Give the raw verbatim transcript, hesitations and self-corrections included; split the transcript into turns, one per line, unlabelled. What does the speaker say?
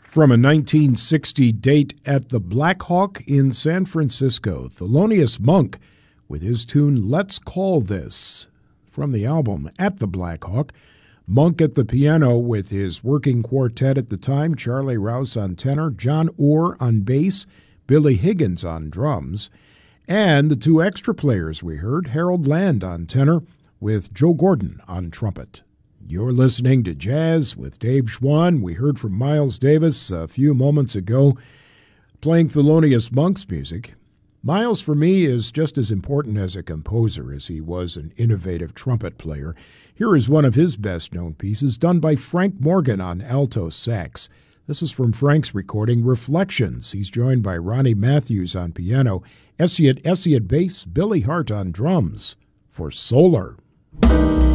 From a nineteen sixty date at the Black Hawk in San Francisco, Thelonious Monk with his tune Let's Call This. From the album At the Black Hawk, Monk at the piano with his working quartet at the time, Charlie Rouse on tenor, John Orr on bass, Billy Higgins on drums, and the two extra players we heard, Harold Land on tenor with Joe Gordon on trumpet. You're listening to Jazz with Dave Schwann. We heard from Miles Davis a few moments ago playing Thelonious Monk's music. Miles, for me, is just as important as a composer as he was an innovative trumpet player. Here is one of his best-known pieces done by Frank Morgan on alto sax. This is from Frank's recording, Reflections. He's joined by Ronnie Matthews on piano, Essie at Essie at bass, Billy Hart on drums for Solar.